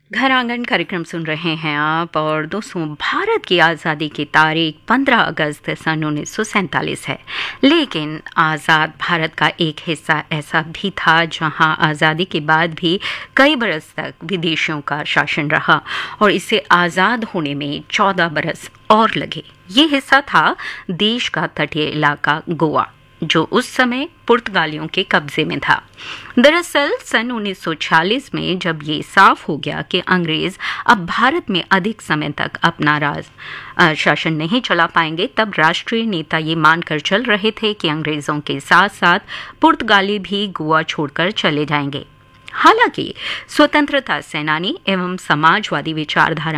घर आंगन कार्यक्रम सुन रहे हैं आप। और दोस्तों, भारत की आज़ादी की तारीख 15 अगस्त सन 1947 है। लेकिन आज़ाद भारत का एक हिस्सा ऐसा भी था जहां आज़ादी के बाद भी कई बरस तक विदेशियों का शासन रहा और इसे आज़ाद होने में 14 बरस और लगे। ये हिस्सा था देश का तटीय इलाका गोवा, जो उस समय पुर्तगालियों के कब्जे में था। दरअसल सन 1946 में जब ये साफ हो गया कि अंग्रेज अब भारत में अधिक समय तक अपना शासन नहीं चला पाएंगे, तब राष्ट्रीय नेता ये मानकर चल रहे थे कि अंग्रेजों के साथ साथ पुर्तगाली भी गोवा छोड़कर चले जाएंगे। हालांकि स्वतंत्रता सेनानी एवं समाजवादी विचारधारा